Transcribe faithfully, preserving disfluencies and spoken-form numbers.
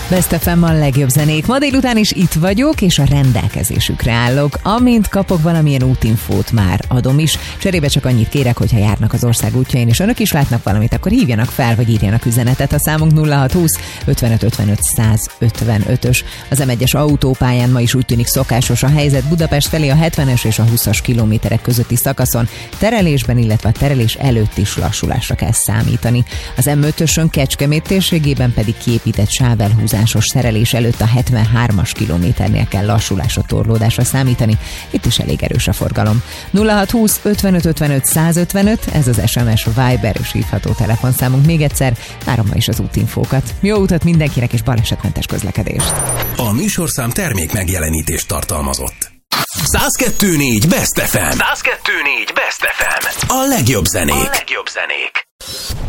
Best ef em, a legjobb zenék. Ma délután is itt vagyok, és a rendelkezésükre állok. Amint kapok valamilyen útinfót, már adom is. Cserébe csak annyit kérek, hogyha járnak az ország útjain, és önök is látnak valamit, akkor hívjanak fel, vagy írjanak üzenetet. A számunk nulla hat húsz ötvenöt ötvenöt száz ötvenötös. Az em egyes autópályán ma is úgy tűnik szokásos a helyzet. Budapest felé a hetvenes és a húszas kilométerek közötti szakaszon terelésben, illetve a terelés előtt is lassulásra kell számítani. Az em ötösön Kecskemét térségében pedig kiépített sávelhúzásos szerelés előtt a hetvenhármas kilométernél kell lassulásra, torlódásra számítani. Itt is elég erős a forgalom. nulla hat húsz ötvenöt ötvenöt száz ötvenöt, ez az es em es, Viber és hívható telefonszámunk. Még egyszer, várom ma is az útinfókat. Jó utat mindenkinek, és balesetmentes közlekedést. A műsorszám termék megjelenítést tartalmazott. száz kettő négy Best ef em. száz kettő négy Best ef em. A legjobb zenék. A legjobb zenék.